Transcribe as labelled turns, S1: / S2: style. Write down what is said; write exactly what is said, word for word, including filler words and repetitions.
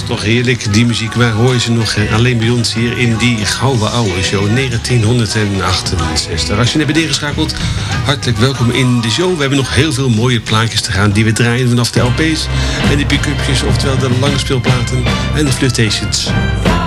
S1: Toch heerlijk, die muziek. Waar hoor je ze nog? Hè? Alleen bij ons hier in die gouden oude show negentienhonderdachtenzestig. Als je net bent ingeschakeld, hartelijk welkom in de show. We hebben nog heel veel mooie plaatjes te gaan die we draaien vanaf de L P's en de pick-upjes, oftewel de langspeelplaten en de flirtations.